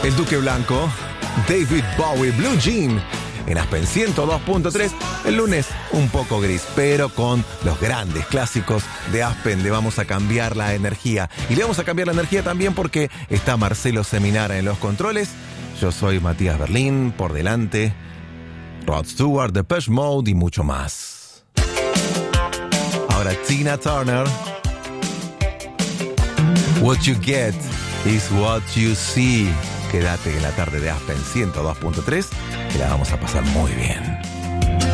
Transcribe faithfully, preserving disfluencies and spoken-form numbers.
El Duque Blanco, David Bowie, Blue Jean, en Aspen ciento dos punto tres. El lunes un poco gris, pero con los grandes clásicos de Aspen le vamos a cambiar la energía. Y le vamos a cambiar la energía también porque está Marcelo Seminara en los controles. Yo soy Matías Berlín, por delante Rod Stewart, Depeche Mode y mucho más. Ahora Tina Turner. What you get is what you see. Quédate en la tarde de Aspen ciento dos punto tres, que la vamos a pasar muy bien.